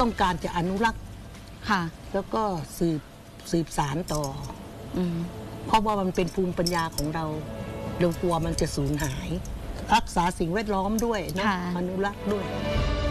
ต้องการจะอนุรักษ์ค่ะแล้วก็สืบสานต่อเพราะว่ามันเป็นภูมิปัญญาของเรากลัวมันจะสูญหายรักษาสิ่งแวดล้อมด้วยนะอนุรักษ์ด้วย